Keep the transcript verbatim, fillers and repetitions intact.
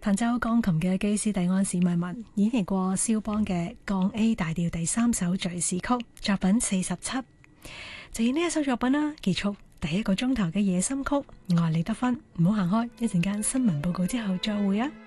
彈奏鋼琴嘅基斯蒂安史密文演繹過肖邦嘅降 A 大調第三首敘事曲，作品四十七。就以呢一首作品啦，結束第一個鐘頭嘅夜深曲，我係李德芬，唔好行開，一陣間新聞報告之後再會啊！